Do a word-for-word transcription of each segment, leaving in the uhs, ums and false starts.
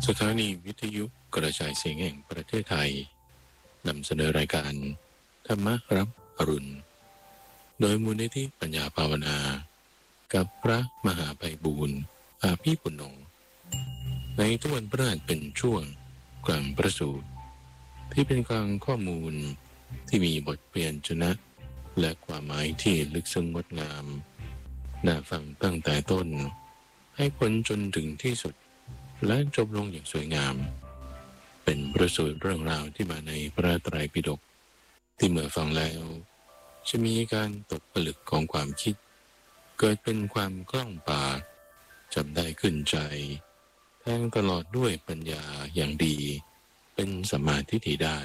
สถานีวิทยุกระจายเสียงแห่งประเทศไทยนำเสนอรายการธรรมรับอรุณโดยมูลนิธิปัญญาภาวนากับพระมหาไพบูลย์อาภีปุณโญในทุกวันพฤหัสเป็นช่วงกลางประสูตรที่เป็นกลางข้อมูลที่มีบทเปลี่ยนชนะและความหมายที่ลึกซึ้งงดงามน่าฟังตั้งแต่ต้นให้ผลจนถึงที่สุดและจบลงอย่างสวยงามเป็นประสูตรเรื่องราวที่มาในพระไตรปิฎกที่เมื่อฟังแล้วจะมีการตกผลึกของความคิดเกิดเป็นความคล่องปากจำได้ขึ้นใจแทงตลอดด้วยปัญญาอย่างดีเป็นสัมมาทิฏฐิได้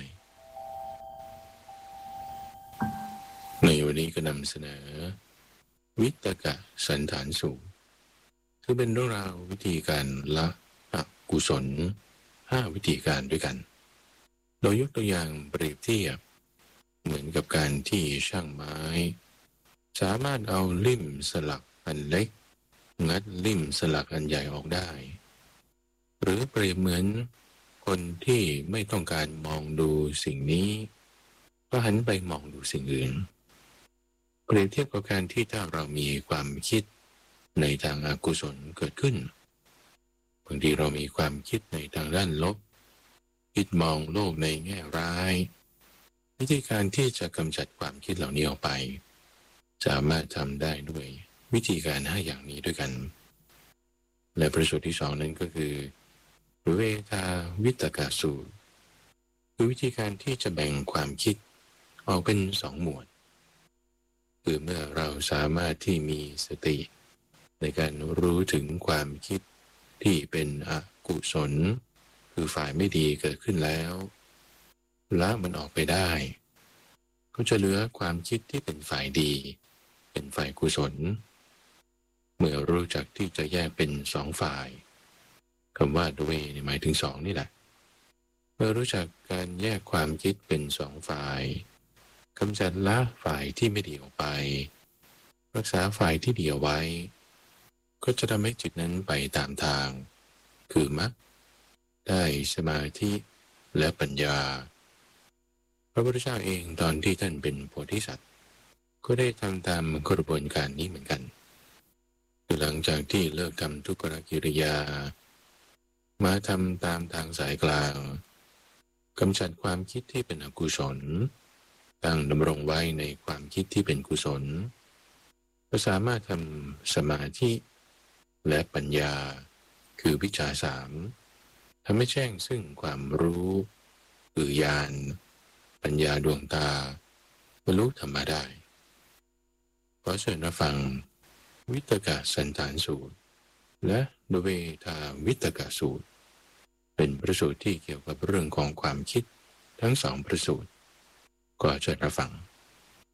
ในวันนี้ก็นำเสนอวิตกสันฐานสูตรคือเป็นเรื่องราววิธีการละอกุศลห้าวิธีการด้วยกันโดยยกตัวอย่างเปรียบเทียบเหมือนกับการที่ช่างไม้สามารถเอาลิ่มสลักอันเล็กงัดลิ่มสลักอันใหญ่ออกได้หรือเปรียบเหมือนคนที่ไม่ต้องการมองดูสิ่งนี้ก็หันไปมองดูสิ่งอื่นเปรียบเทียบกับการที่ถ้าเรามีความคิดในทางอกุศลเกิดขึ้นบางทีเรามีความคิดในทางด้านลบคิดมองโลกในแง่ร้ายวิธีการที่จะกำจัดความคิดเหล่านี้ออกไปสามารถทำได้ด้วยวิธีการห้าอย่างนี้ด้วยกันและประสูตรที่สองนั้นก็คือเวทาวิตกสูตรคือวิธีการที่จะแบ่งความคิดออกเป็นสองหมวดคือเมื่อเราสามารถที่มีสติในการรู้ถึงความคิดที่เป็นอกุศลคือฝ่ายไม่ดีเกิดขึ้นแล้วละมันออกไปได้ก็จะเหลือความคิดที่เป็นฝ่ายดีเป็นฝ่ายกุศลเมื่อรู้จักที่จะแยกเป็นสองฝ่ายคำว่าดเวหมายถึงสองนี่แหละเมื่อรู้จักการแยกความคิดเป็นสองฝ่ายกำจัดละฝ่ายที่ไม่ดีออกไปรักษาฝ่ายที่ดีเอาไว้ก็จะทำให้จิตนั้นไปตามทางคือมรรคได้สมาธิและปัญญาพระพุทธเจ้าเองตอนที่ท่านเป็นโพธิสัตว์ก็ได้ทำตามกระบวนการนี้เหมือนกันคือหลังจากที่เลิกทำทุกขกิริยามาทำตามทางสายกลางกำจัดความคิดที่เป็นอกุศลตั้งดำรงไว้ในความคิดที่เป็นกุศลก็สามารถทำสมาธิและปัญญาคือวิชาสามทำให้แจ้งซึ่งความรู้คือญาณปัญญาดวงตาบรรลุธรรมได้ขอเชิญรับฟังวิตกสันฐานสูตรและเวทาวิตกสูตรเป็นประสูตรที่เกี่ยวกับเรื่องของความคิดทั้งสองประสูตรก็เชิญรับฟัง